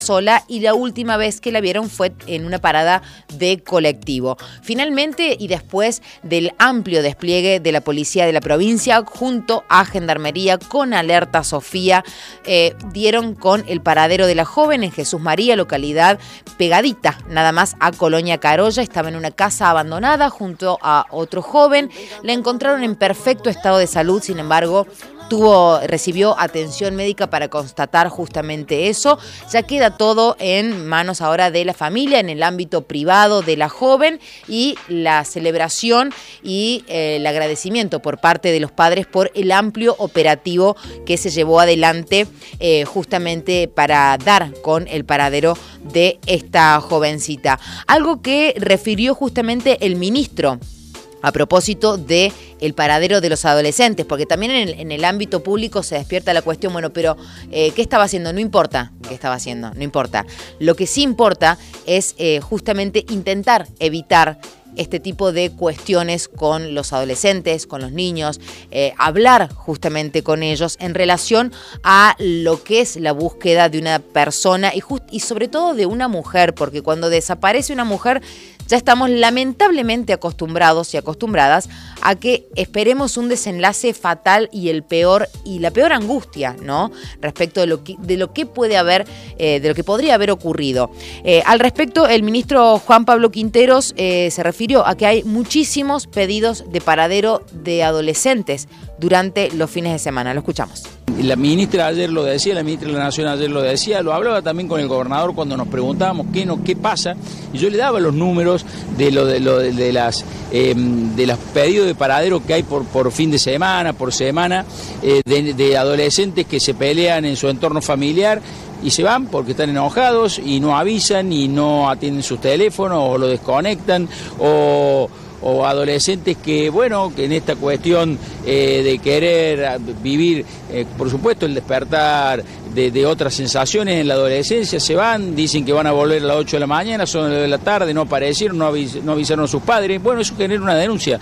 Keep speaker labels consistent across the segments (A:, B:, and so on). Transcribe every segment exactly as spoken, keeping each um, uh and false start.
A: sola y la última vez que la vieron fue en una parada de colectivo. Finalmente, y después del amplio despliegue de la policía de la provincia junto a Gendarmería con Alerta Sofía, eh, dieron con el paradero de la joven en Jesús María, localidad pegadita nada más a Colonia Carolla. Estaba en una casa abandonada junto a otro joven. La encontraron en perfecto estado de salud, sin embargo, Tuvo, recibió atención médica para constatar justamente eso. Ya queda todo en manos ahora de la familia, en el ámbito privado de la joven, y la celebración y eh, el agradecimiento por parte de los padres por el amplio operativo que se llevó adelante eh, justamente para dar con el paradero de esta jovencita. Algo que refirió justamente el ministro a propósito de el paradero de los adolescentes, porque también en el, en el ámbito público se despierta la cuestión, bueno, pero eh, ¿qué estaba haciendo? No importa qué estaba haciendo, no importa. Lo que sí importa es eh, justamente intentar evitar este tipo de cuestiones con los adolescentes, con los niños, eh, hablar justamente con ellos en relación a lo que es la búsqueda de una persona y, just, y sobre todo de una mujer, porque cuando desaparece una mujer ya estamos lamentablemente acostumbrados y acostumbradas a que esperemos un desenlace fatal y el peor y la peor angustia, ¿no? Respecto de lo que, de lo que puede haber, eh, de lo que podría haber ocurrido. Eh, al respecto, el ministro Juan Pablo Quinteros eh, se refirió a que hay muchísimos pedidos de paradero de adolescentes durante los fines de semana. Lo escuchamos.
B: La ministra ayer lo decía, la ministra de la Nación ayer lo decía, lo hablaba también con el gobernador cuando nos preguntábamos qué no qué pasa, y yo le daba los números de lo de lo de, de las eh, de los pedidos de paradero que hay por por fin de semana, por semana, eh, de, de adolescentes que se pelean en su entorno familiar y se van porque están enojados y no avisan y no atienden sus teléfonos o lo desconectan, o o adolescentes que, bueno, que en esta cuestión eh, de querer vivir, eh, por supuesto, el despertar de, de otras sensaciones en la adolescencia, se van, dicen que van a volver a las ocho de la mañana, son las nueve de la tarde, no aparecieron, no, avis no avisaron a sus padres. Bueno, eso genera una denuncia.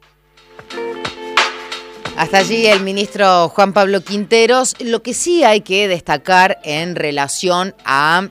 A: Hasta allí el ministro Juan Pablo Quinteros. Lo que sí hay que destacar en relación a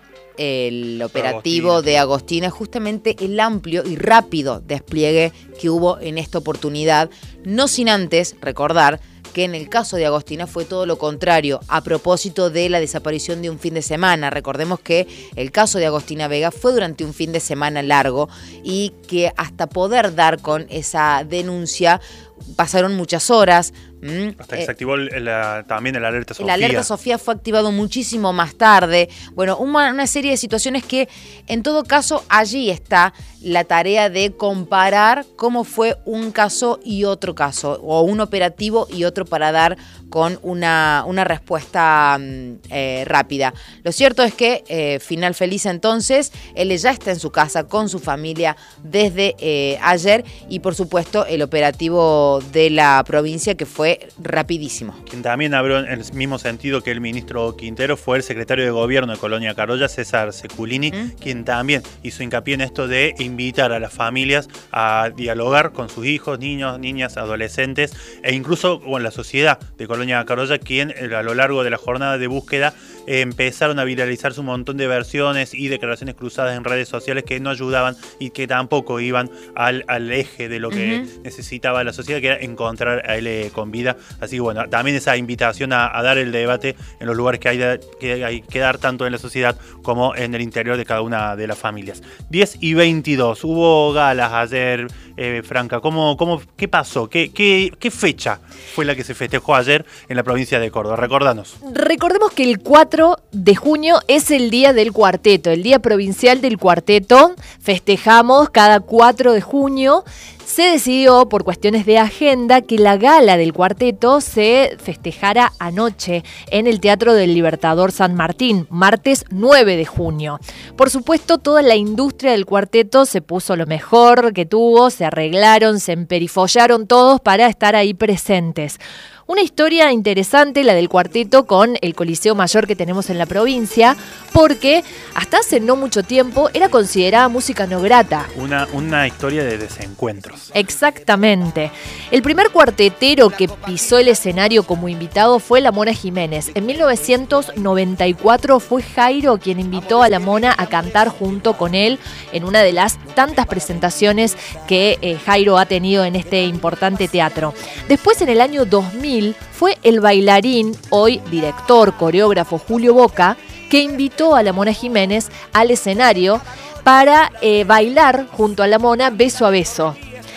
A: el operativo Agostina. de Agostina es justamente el amplio y rápido despliegue que hubo en esta oportunidad, no sin antes recordar que en el caso de Agostina fue todo lo contrario, a propósito de la desaparición de un fin de semana. Recordemos que el caso de Agostina Vega fue durante un fin de semana largo y que hasta poder dar con esa denuncia pasaron muchas horas.
C: Hasta que eh, se activó la, también el Alerta Sofía.
A: El Alerta Sofía fue activado muchísimo más tarde. Bueno, una, una serie de situaciones que, en todo caso, allí está la tarea de comparar cómo fue un caso y otro caso, o un operativo y otro para dar con una, una respuesta eh, rápida. Lo cierto es que, eh, final feliz entonces, él ya está en su casa con su familia desde eh, ayer y, por supuesto, el operativo de la provincia que fue rapidísimo.
C: Quien también habló en el mismo sentido que el ministro Quintero fue el secretario de Gobierno de Colonia Carolla, César Seculini, ¿Mm? quien también hizo hincapié en esto de invitar a las familias a dialogar con sus hijos, niños, niñas, adolescentes e incluso con bueno, la sociedad de Colonia Carolla, quien a lo largo de la jornada de búsqueda eh, empezaron a viralizarse un montón de versiones y declaraciones cruzadas en redes sociales que no ayudaban y que tampoco iban al, al eje de lo que uh-huh. necesitaba la sociedad, que era encontrar a él eh, con vida. Así que bueno, también esa invitación a, a dar el debate en los lugares que hay, de, que hay que dar tanto en la sociedad como en el interior de cada una de las familias. diez y veintidós, hubo galas ayer, eh, Franca, ¿cómo, cómo, ¿qué pasó? ¿Qué, qué, ¿Qué fecha fue la que se festejó ayer en la provincia de Córdoba? Recordanos.
D: Recordemos que el cuatro de junio es el día del cuarteto, el día provincial del cuarteto. Festejamos cada cuatro de junio. Se decidió, por cuestiones de agenda, que la gala del cuarteto se festejara anoche en el Teatro del Libertador San Martín, martes nueve de junio. Por supuesto, toda la industria del cuarteto se puso lo mejor que tuvo, se arreglaron, se emperifollaron todos para estar ahí presentes. Una historia interesante, la del cuarteto con el Coliseo Mayor que tenemos en la provincia, porque hasta hace no mucho tiempo era considerada música no grata.
C: Una, una historia de desencuentros.
D: Exactamente. El primer cuartetero que pisó el escenario como invitado fue la Mona Jiménez. En mil novecientos noventa y cuatro fue Jairo quien invitó a la Mona a cantar junto con él en una de las tantas presentaciones que eh, Jairo ha tenido en este importante teatro. Después, en el año dos mil, fue el bailarín, hoy director, coreógrafo Julio Boca, que invitó a la Mona Jiménez al escenario para eh, bailar junto a la Mona beso a beso.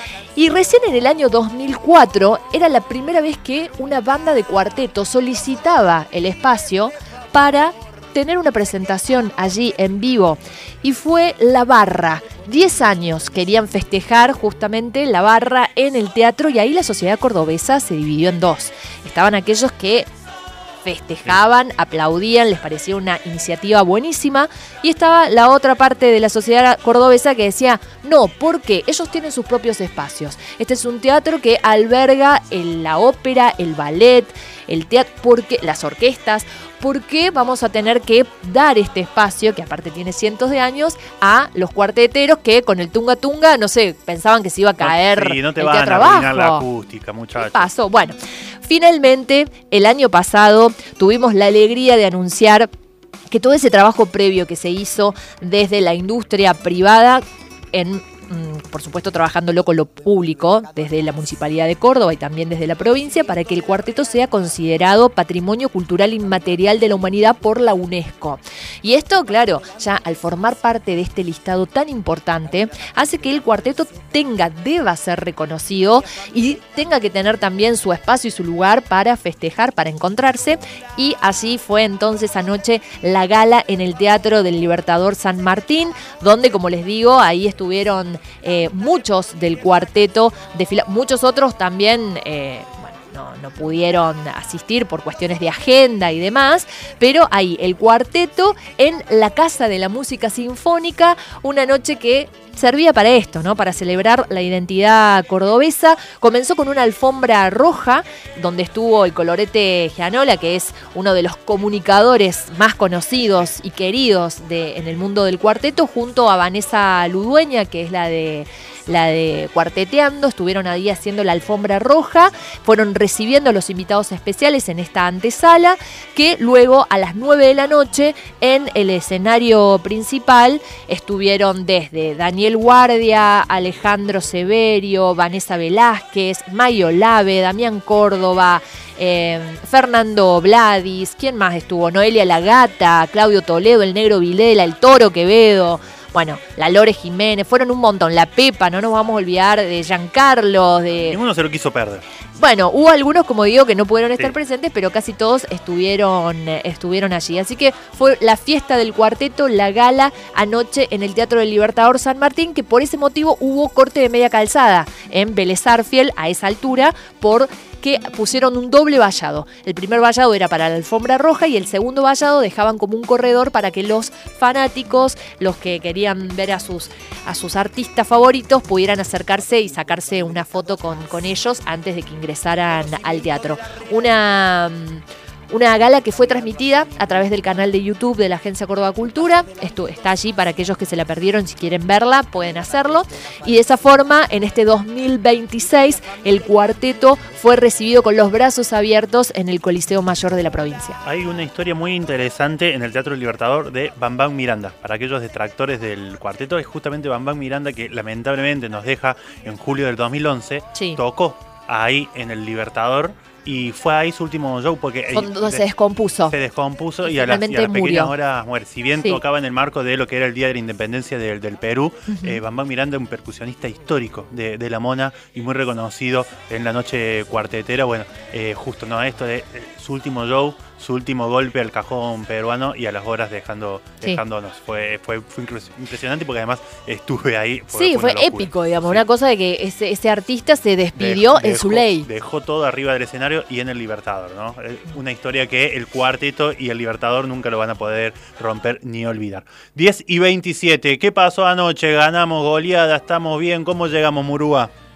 D: Y recién en el año dos mil cuatro era la primera vez que una banda de cuarteto solicitaba el espacio para tener una presentación allí en vivo. Y fue La Barra. Diez años querían festejar justamente La Barra en el teatro, y ahí la sociedad cordobesa se dividió en dos. Estaban aquellos que festejaban, aplaudían, les parecía una iniciativa buenísima, y estaba la otra parte de la sociedad cordobesa que decía, no, porque ellos tienen sus propios espacios. Este es un teatro que alberga el, la ópera, el ballet, el teatro, porque las orquestas, ¿por qué vamos a tener que dar este espacio, que aparte tiene cientos de años, a los cuarteteros que con el tunga tunga, no sé, pensaban que se iba a caer
C: sí, no te
D: el
C: van
D: teatro
C: a arruinar
D: abajo?
C: la acústica, muchachos.
D: ¿Qué pasó? Bueno, finalmente, el año pasado tuvimos la alegría de anunciar que todo ese trabajo previo que se hizo desde la industria privada, en por supuesto trabajándolo con lo público desde la Municipalidad de Córdoba y también desde la provincia, para que el cuarteto sea considerado Patrimonio Cultural Inmaterial de la Humanidad por la UNESCO. Y esto, claro, ya al formar parte de este listado tan importante, hace que el cuarteto tenga, deba ser reconocido y tenga que tener también su espacio y su lugar para festejar, para encontrarse. Y así fue entonces anoche la gala en el Teatro del Libertador San Martín, donde, como les digo, ahí estuvieron Eh, muchos del cuarteto desfilaron, muchos otros también eh, bueno, no, no pudieron asistir por cuestiones de agenda y demás, pero ahí el cuarteto en la Casa de la Música Sinfónica, una noche que servía para esto, ¿no? Para celebrar la identidad cordobesa. Comenzó con una alfombra roja, donde estuvo el Colorete Gianola, que es uno de los comunicadores más conocidos y queridos de, en el mundo del cuarteto, junto a Vanessa Ludueña, que es la de la de Cuarteteando. Estuvieron ahí haciendo la alfombra roja, fueron recibiendo a los invitados especiales en esta antesala, que luego a las nueve de la noche en el escenario principal estuvieron desde Daniel Guardia, Alejandro Severio, Vanessa Velázquez, Mayo Lave, Damián Córdoba, eh, Fernando Bladis, ¿quién más estuvo? Noelia La Gata, Claudio Toledo, el Negro Vilela, el Toro Quevedo. Bueno, la Lore Jiménez, fueron un montón. La Pepa, no nos vamos a olvidar de Giancarlo, de...
C: Ninguno se lo quiso perder.
D: Bueno, hubo algunos, como digo, que no pudieron estar
C: sí.
D: presentes, pero casi todos estuvieron, estuvieron allí. Así que fue la fiesta del cuarteto, la gala anoche en el Teatro del Libertador San Martín, que por ese motivo hubo corte de media calzada en Vélez Arfiel a esa altura, por que pusieron un doble vallado. El primer vallado era para la alfombra roja y el segundo vallado dejaban como un corredor para que los fanáticos, los que querían ver a sus, a sus artistas favoritos, pudieran acercarse y sacarse una foto con, con ellos antes de que ingresaran al teatro. Una... Una gala que fue transmitida a través del canal de YouTube de la Agencia Córdoba Cultura. Esto está allí para aquellos que se la perdieron, si quieren verla, pueden hacerlo. Y de esa forma, en este dos mil veintiséis, el cuarteto fue recibido con los brazos abiertos en el Coliseo Mayor de la provincia.
C: Hay una historia muy interesante en el Teatro del Libertador de Bambán Miranda. Para aquellos detractores del cuarteto, es justamente Bambán Miranda, que lamentablemente nos deja en julio del dos mil once.
D: Sí.
C: Tocó ahí en el Libertador. Y fue ahí su último show porque
D: Cuando se descompuso.
C: Se descompuso y,
D: y
C: a las, y a las pequeñas
D: murió.
C: horas muere. Si bien
D: sí.
C: tocaba en el marco de lo que era el Día de la Independencia del, del Perú, uh-huh. eh, Bambán Miranda, un percusionista histórico de, de La Mona y muy reconocido en la noche cuartetera. Bueno, eh, justo no esto de eh, su último show, su último golpe al cajón peruano y a las horas dejando, sí. dejándonos. Fue, fue, fue impresionante porque además estuve ahí.
D: Sí, fue, fue épico, digamos, sí. una cosa de que ese, ese artista se despidió
C: dejó,
D: en su ley.
C: Dejó todo arriba del escenario y en el Libertador, ¿no? Una historia que el cuarteto y el Libertador nunca lo van a poder romper ni olvidar. diez y veintisiete, ¿qué pasó anoche? Ganamos goleada, estamos bien, ¿cómo llegamos, Murúa?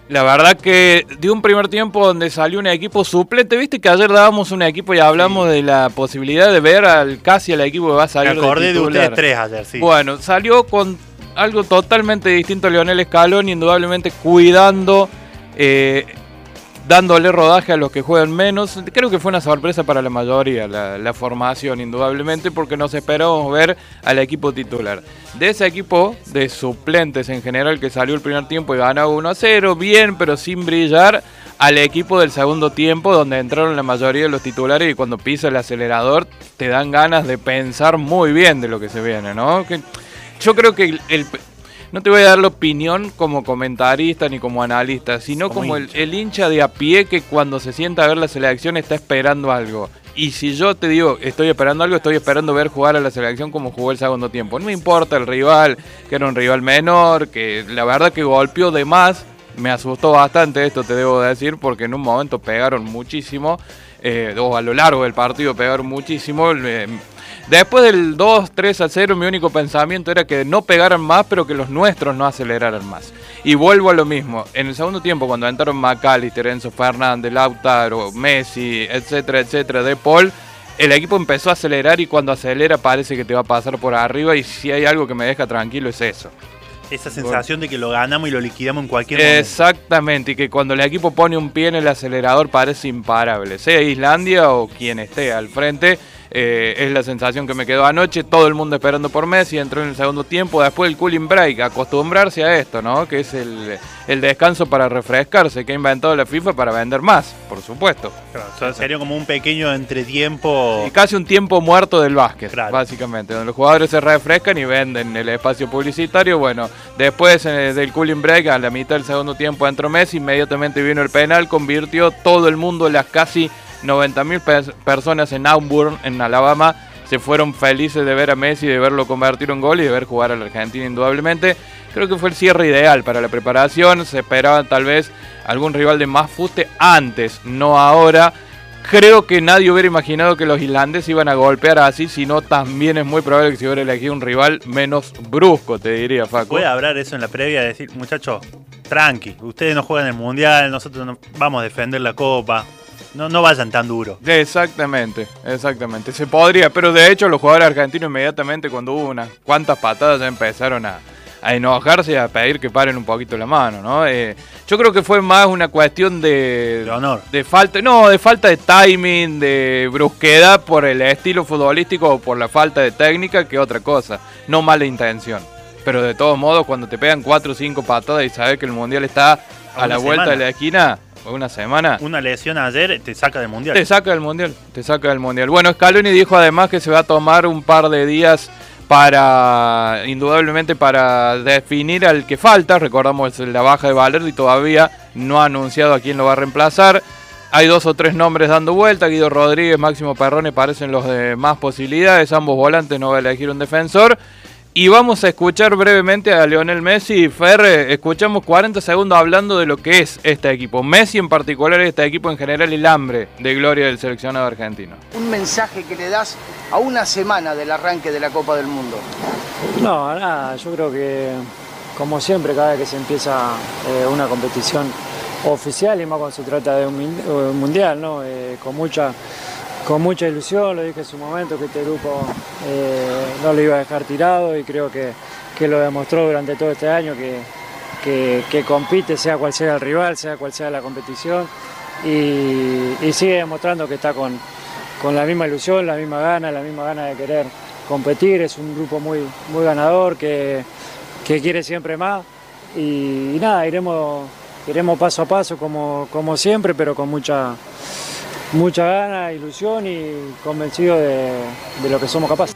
E: La verdad que de un primer tiempo donde salió un equipo suplente, viste que ayer dábamos un equipo y hablamos sí. de la posibilidad de ver al casi al equipo que va a salir.
C: Me acordé
E: de,
C: de ustedes tres ayer, sí.
E: Bueno, salió con algo totalmente distinto a Lionel Scaloni, indudablemente cuidando, eh, dándole rodaje a los que juegan menos. Creo que fue una sorpresa para la mayoría la, la formación, indudablemente, porque nos esperábamos ver al equipo titular. De ese equipo de suplentes en general que salió el primer tiempo y ganaba uno a cero, bien, pero sin brillar, al equipo del segundo tiempo donde entraron la mayoría de los titulares y cuando pisa el acelerador te dan ganas de pensar muy bien de lo que se viene, ¿no? Que yo creo que el... el no te voy a dar la opinión como comentarista ni como analista, sino como, como el, el hincha de a pie que cuando se sienta a ver la selección está esperando algo. Y si yo te digo estoy esperando algo, estoy esperando ver jugar a la selección como jugó el segundo tiempo. No me importa el rival, que era un rival menor, que la verdad que golpeó de más. Me asustó bastante esto, te debo decir, porque en un momento pegaron muchísimo, eh, o a lo largo del partido pegaron muchísimo. Eh, Después del dos tres a cero mi único pensamiento era que no pegaran más, pero que los nuestros no aceleraran más. Y vuelvo a lo mismo. En el segundo tiempo, cuando entraron McAllister, Enzo Fernández, Lautaro, Messi, etcétera, etcétera, De Paul, el equipo empezó a acelerar y cuando acelera parece que te va a pasar por arriba y si hay algo que me deja tranquilo es eso.
C: Esa sensación de que lo ganamos y lo liquidamos en cualquier momento.
E: Exactamente, y que cuando el equipo pone un pie en el acelerador parece imparable. Sea Islandia o quien esté al frente. Eh, es la sensación que me quedó anoche, todo el mundo esperando por Messi, entró en el segundo tiempo, después el cooling break, acostumbrarse a esto, ¿no? Que es el, el descanso para refrescarse, que ha inventado la FIFA para vender más, por supuesto.
C: Claro, o sea, sería como un pequeño entretiempo.
E: Y casi un tiempo muerto del básquet,
C: claro.
E: Básicamente, donde los jugadores se refrescan y venden el espacio publicitario. Bueno, después eh, del cooling break, a la mitad del segundo tiempo entró Messi, inmediatamente vino el penal, convirtió todo el mundo, las casi noventa mil pe- personas en Auburn, en Alabama, se fueron felices de ver a Messi, de verlo convertir en gol y de ver jugar a la Argentina indudablemente. Creo que fue el cierre ideal para la preparación, se esperaba tal vez algún rival de más fuste antes, no ahora. Creo que nadie hubiera imaginado que los islandeses iban a golpear así, sino también es muy probable que se hubiera elegido un rival menos brusco, te diría, Facu.
C: Voy a hablar eso en la previa, de decir, muchachos, tranqui, ustedes no juegan el Mundial, nosotros no, vamos a defender la Copa. No, no vayan tan duro.
E: Exactamente, exactamente. Se podría, pero de hecho los jugadores argentinos inmediatamente cuando hubo unas cuantas patadas ya empezaron a, a enojarse y a pedir que paren un poquito la mano, ¿no? Eh, yo creo que fue más una cuestión de...
C: De honor.
E: De falta, no, de falta de timing, de brusquedad por el estilo futbolístico o por la falta de técnica que otra cosa. No mala intención. Pero de todos modos, cuando te pegan cuatro o cinco patadas y sabes que el Mundial está a, a la vuelta semana. de la esquina... Una semana.
C: Una lesión ayer te saca del Mundial.
E: Te saca del Mundial, te saca del Mundial. Bueno, Scaloni dijo además que se va a tomar un par de días para, indudablemente para definir al que falta. Recordamos la baja de Valverde y todavía no ha anunciado a quién lo va a reemplazar. Hay dos o tres nombres dando vuelta. Guido Rodríguez, Máximo Perrone parecen los de más posibilidades. Ambos volantes, no va a elegir un defensor. Y vamos a escuchar brevemente a Lionel Messi. Fer, escuchamos cuarenta segundos hablando de lo que es este equipo. Messi en particular, este equipo en general, el hambre de gloria del seleccionado argentino.
F: Un mensaje que le das a una semana del arranque de la Copa del Mundo.
G: No, nada, yo creo que como siempre cada vez que se empieza eh, una competición oficial y más cuando se trata de un, un mundial, ¿no? Eh, con mucha... Con mucha ilusión, lo dije en su momento, que este grupo eh, no lo iba a dejar tirado y creo que, que lo demostró durante todo este año, que, que, que compite sea cual sea el rival, sea cual sea la competición y, y sigue demostrando que está con, con la misma ilusión, la misma gana, la misma gana de querer competir. Es un grupo muy, muy ganador que, que quiere siempre más y, y nada, iremos, iremos paso a paso como, como siempre, pero con mucha... Mucha gana, ilusión y convencido de, de lo que somos capaces.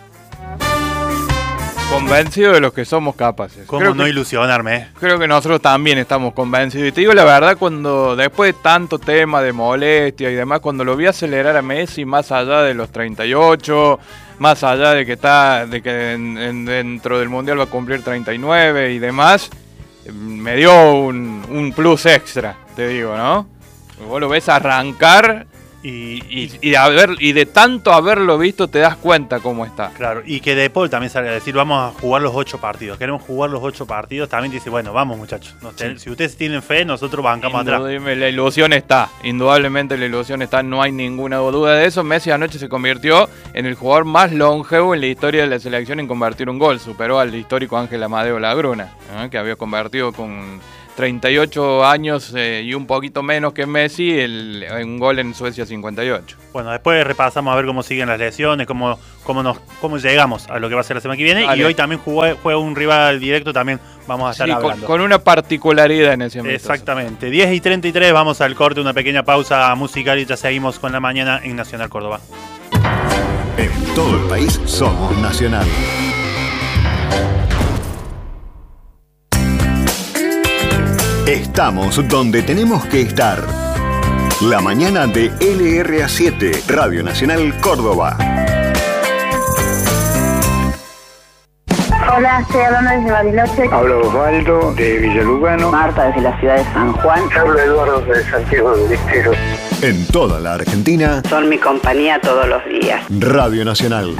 E: Convencido de los que somos capaces.
C: ¿Cómo
E: creo
C: no
E: que,
C: ilusionarme?
E: Creo que nosotros también estamos convencidos. Y te digo la verdad, cuando después de tanto tema de molestia y demás, cuando lo vi acelerar a Messi más allá de los treinta y ocho, más allá de que está de que en, en, dentro del Mundial va a cumplir treinta y nueve y demás, me dio un, un plus extra, te digo, ¿no? Vos lo ves arrancar
C: Y,
E: y, y, a ver, y de tanto haberlo visto te das cuenta cómo está.
C: Claro, y que De Paul también salga a decir, vamos a jugar los ocho partidos. Queremos jugar los ocho partidos. También dice, bueno, vamos muchachos. Nos ten, sí. Si ustedes tienen fe, nosotros bancamos atrás.
E: La ilusión está, indudablemente la ilusión está, no hay ninguna duda de eso. Messi anoche se convirtió en el jugador más longevo en la historia de la selección en convertir un gol. Superó al histórico Ángel Amadeo Lagruna, ¿eh? que había convertido con treinta y ocho años eh, y un poquito menos que Messi, el, un gol en Suecia cincuenta y ocho.
C: Bueno, después repasamos a ver cómo siguen las lesiones, cómo, cómo, nos, cómo llegamos a lo que va a ser la semana que viene. Dale. Y hoy también jugó, juega un rival directo, también vamos a estar sí, hablando.
E: Con, con una particularidad en ese momento.
C: Exactamente. diez y treinta y tres, vamos al corte, una pequeña pausa musical y ya seguimos con la mañana en Nacional Córdoba.
H: En todo el país somos Nacional. Estamos donde tenemos que estar. La mañana de L R A siete, Radio Nacional Córdoba.
I: Hola, estoy hablando desde Bariloche.
J: Hablo Osvaldo de Villalugano.
I: Marta desde la ciudad de San Juan.
J: Hablo Eduardo de Santiago del Estero.
H: En toda la Argentina.
I: Son mi compañía todos los días.
H: Radio Nacional.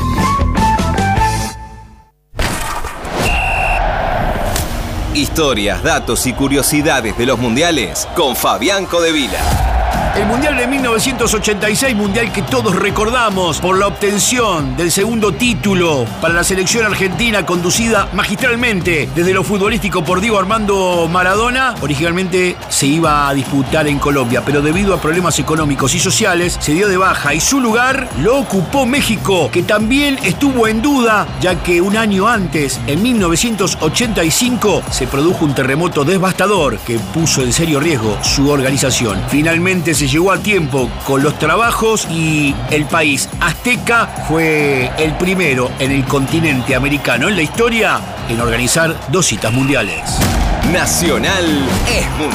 K: Historias, datos y curiosidades de los mundiales con Fabián Codevila.
L: El Mundial de mil novecientos ochenta y seis, mundial que todos recordamos por la obtención del segundo título para la selección argentina, conducida magistralmente desde lo futbolístico por Diego Armando Maradona. Originalmente se iba a disputar en Colombia, pero debido a problemas económicos y sociales se dio de baja y su lugar lo ocupó México, que también estuvo en duda, ya que un año antes, en mil novecientos ochenta y cinco, se produjo un terremoto devastador que puso en serio riesgo su organización. Finalmente se Se llegó a tiempo con los trabajos y el país azteca fue el primero en el continente americano en la historia en organizar dos citas mundiales.
K: Nacional es mundial.